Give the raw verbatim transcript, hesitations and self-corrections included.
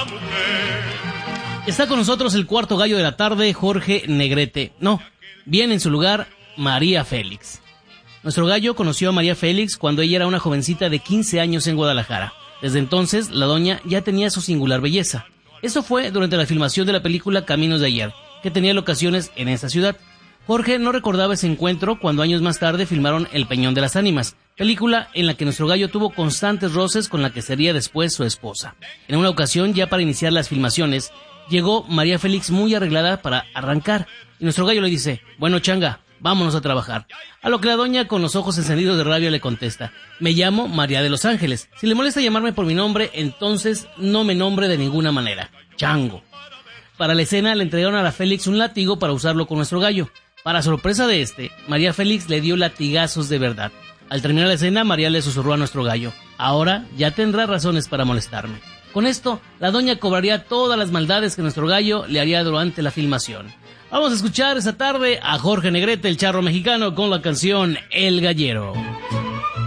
Está con nosotros el cuarto gallo de la tarde, Jorge Negrete. No, viene en su lugar María Félix. Nuestro gallo conoció a María Félix cuando ella era una jovencita de quince años en Guadalajara. Desde entonces, la doña ya tenía su singular belleza. Esto fue durante la filmación de la película Caminos de Ayer, que tenía locaciones en esa ciudad. Jorge no recordaba ese encuentro cuando años más tarde filmaron El Peñón de las Ánimas, película en la que nuestro gallo tuvo constantes roces con la que sería después su esposa. En una ocasión, ya para iniciar las filmaciones, llegó María Félix muy arreglada para arrancar, y nuestro gallo le dice: bueno, changa, vámonos a trabajar. A lo que la doña, con los ojos encendidos de rabia, le contesta: me llamo María de los Ángeles. Si le molesta llamarme por mi nombre, entonces no me nombre de ninguna manera. Chango. Para la escena le entregaron a la Félix un látigo para usarlo con nuestro gallo. Para sorpresa de este, María Félix le dio latigazos de verdad. Al terminar la escena, María le susurró a nuestro gallo: ahora ya tendrá razones para molestarme. Con esto, la doña cobraría todas las maldades que nuestro gallo le haría durante la filmación. Vamos a escuchar esta tarde a Jorge Negrete, el charro mexicano, con la canción El Gallero.